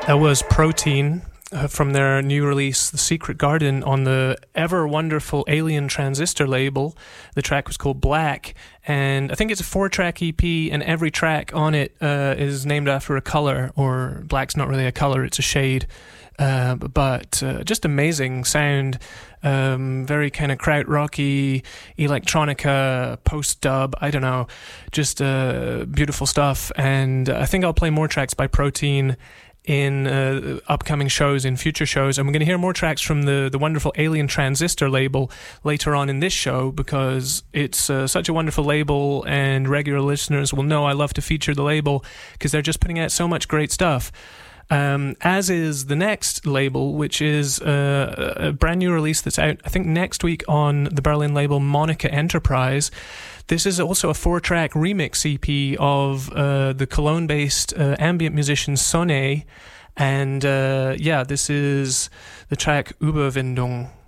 That was Protein from their new release, The Secret Garden, on the ever wonderful Alien Transistor label. The track was called Black, and I think it's a 4-track EP, and every track on it is named after a color, or black's not really a color, it's a shade. But just amazing sound, very kind of krautrocky, electronica, post-dub, I don't know, just beautiful stuff. And I think I'll play more tracks by Protein in upcoming shows, in future shows, and we're going to hear more tracks from the wonderful Alien Transistor label later on in this show, because it's such a wonderful label, and regular listeners will know I love to feature the label because they're just putting out so much great stuff. As is the next label, which is a brand new release that's out, I think, next week on the Berlin label Monica Enterprise. This is also a 4-track remix EP of the Cologne-based ambient musician Sonne, and this is the track Überwindung.